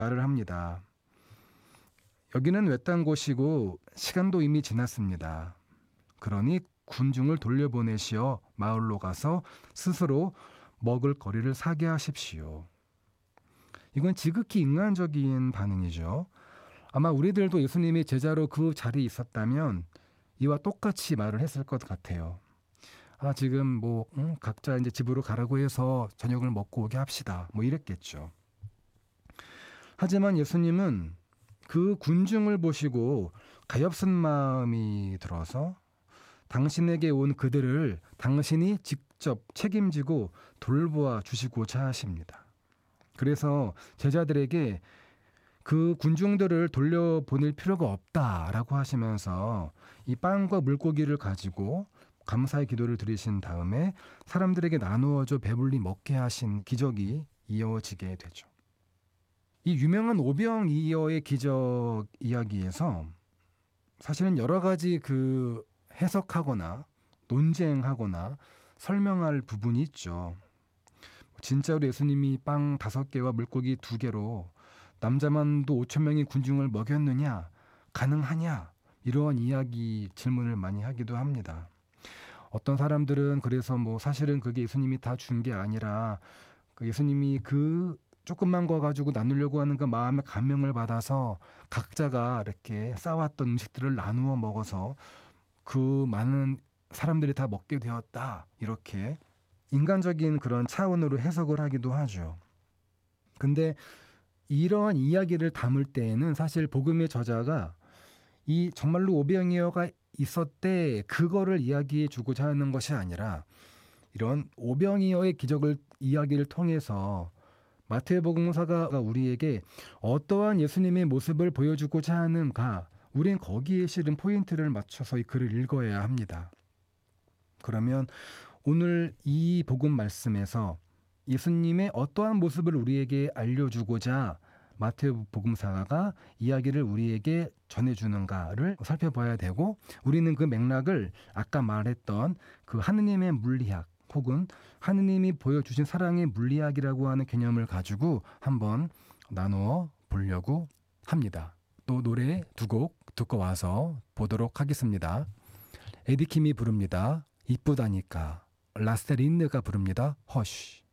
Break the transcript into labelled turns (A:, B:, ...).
A: 말을 합니다. 여기는 외딴 곳이고 시간도 이미 지났습니다. 그러니 군중을 돌려보내시어 마을로 가서 스스로 먹을 거리를 사게 하십시오. 이건 지극히 인간적인 반응이죠. 아마 우리들도 예수님이 제자로 그 자리에 있었다면 이와 똑같이 말을 했을 것 같아요. 지금 각자 이제 집으로 가라고 해서 저녁을 먹고 오게 합시다. 이랬겠죠. 하지만 예수님은 그 군중을 보시고 가엾은 마음이 들어서 당신에게 온 그들을 당신이 직접 책임지고 돌보아 주시고자 하십니다. 그래서 제자들에게 그 군중들을 돌려보낼 필요가 없다라고 하시면서 이 빵과 물고기를 가지고 감사의 기도를 드리신 다음에 사람들에게 나누어줘 배불리 먹게 하신 기적이 이어지게 되죠. 이 유명한 오병이어의 기적 이야기에서 사실은 여러 가지 해석하거나 논쟁하거나 설명할 부분이 있죠. 진짜로 예수님이 빵 5개와 물고기 2개로 남자만도 5천 명의 군중을 먹였느냐, 가능하냐, 이러한 질문을 많이 하기도 합니다. 어떤 사람들은 그래서 사실은 그게 예수님이 다 준 게 아니라 예수님이 조금만 거 가지고 나누려고 하는 그 마음의 감명을 받아서 각자가 이렇게 싸왔던 음식들을 나누어 먹어서 그 많은 사람들이 다 먹게 되었다. 이렇게 인간적인 그런 차원으로 해석을 하기도 하죠. 근데 이러한 이야기를 담을 때에는 사실 복음의 저자가 이 정말로 오병이어가 있었대 그거를 이야기해 주고자 하는 것이 아니라 이런 오병이어의 이야기를 통해서 마태복음사가 우리에게 어떠한 예수님의 모습을 보여주고자 하는가, 우린 거기에 실은 포인트를 맞춰서 이 글을 읽어야 합니다. 그러면 오늘 이 복음 말씀에서 예수님의 어떠한 모습을 우리에게 알려주고자 마태복음사가 이야기를 우리에게 전해주는가를 살펴봐야 되고, 우리는 그 맥락을 아까 말했던 그 하느님의 물리학 혹은 하느님이 보여주신 사랑의 물리학이라고 하는 개념을 가지고 한번 나누어 보려고 합니다. 또 노래 2곡 듣고 와서 보도록 하겠습니다. 에디킴이 부릅니다. 이쁘다니까. 라스테린느가 부릅니다. 허쉬.